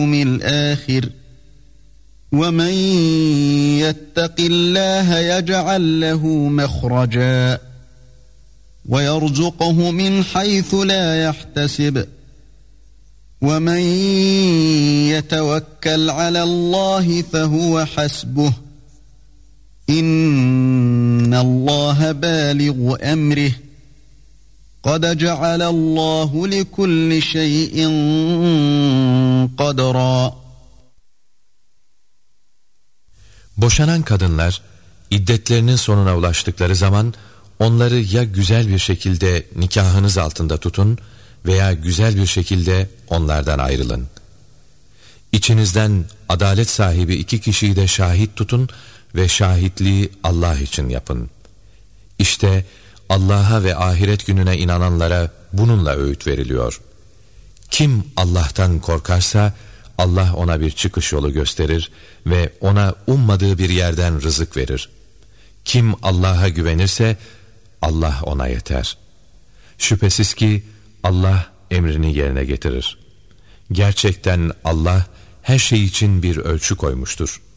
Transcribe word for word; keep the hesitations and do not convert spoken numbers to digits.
الآخر ومن يتق الله يجعل له مخرجا ويرزقه من حيث لا يحتسب ومن يتوكل على الله فهو حسبه إن الله بالغ أمره قد جعل الله لكل شيء قدرا. Boşanan kadınlar iddetlerinin sonuna ulaştıkları zaman onları ya güzel bir şekilde nikahınız altında tutun veya güzel bir şekilde onlardan ayrılın. İçinizden adalet sahibi iki kişiyi de şahit tutun ve şahitliği Allah için yapın. İşte Allah'a ve ahiret gününe inananlara bununla öğüt veriliyor. Kim Allah'tan korkarsa Allah ona bir çıkış yolu gösterir ve ona ummadığı bir yerden rızık verir. Kim Allah'a güvenirse Allah ona yeter. Şüphesiz ki Allah emrini yerine getirir. Gerçekten Allah her şey için bir ölçü koymuştur.